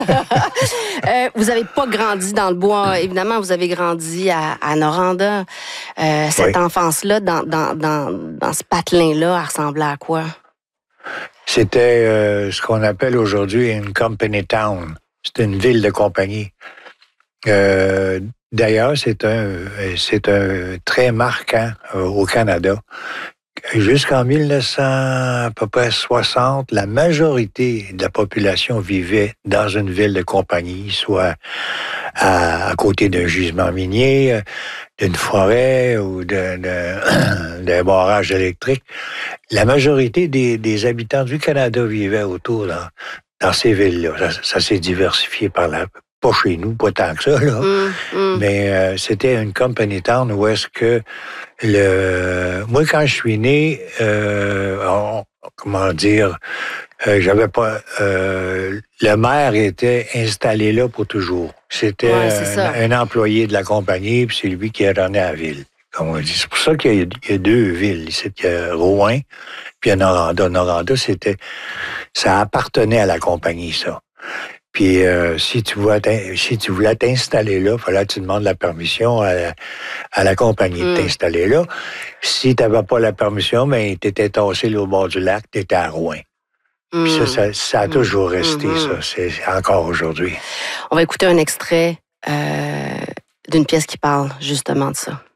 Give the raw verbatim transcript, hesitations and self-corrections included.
euh, vous n'avez pas grandi dans le bois. Évidemment, vous avez grandi à, à Noranda. Euh, cette oui. enfance-là, dans, dans, dans, dans ce patelin-là, elle ressemblait à quoi? C'était euh, ce qu'on appelle aujourd'hui une company town. C'était une ville de compagnie. Euh, d'ailleurs, c'est un, c'est un trait marquant euh, au Canada. Jusqu'en mille neuf cents, à peu près soixante, la majorité de la population vivait dans une ville de compagnie, soit à, à côté d'un gisement minier, d'une forêt ou d'un, d'un barrage électrique. La majorité des, des habitants du Canada vivaient autour, là, dans ces villes-là. Ça, ça s'est diversifié par là. Pas chez nous, pas tant que ça, là. Mm, mm. Mais euh, c'était une company town où est-ce que le... Moi, quand je suis né, euh, on- comment dire, euh, j'avais pas... Euh, le maire était installé là pour toujours. C'était Ouais, c'est un, ça. un employé de la compagnie, puis c'est lui qui a donné la ville, comme on dit. C'est pour ça qu'il y a, il y a deux villes. Ici, il y a Rouen, puis il y a Noranda. Noranda, c'était... Ça appartenait à la compagnie, ça. Puis euh, si tu voulais si tu voulais t'installer là, il fallait que tu demandes la permission à la, à la compagnie de t'installer là. Si tu n'avais pas la permission, ben tu étais tassé là, au bord du lac, tu étais à Rouen. Mm. Puis ça, ça, ça a toujours resté, Mm-hmm. ça. C'est encore aujourd'hui. On va écouter un extrait euh, d'une pièce qui parle justement de ça.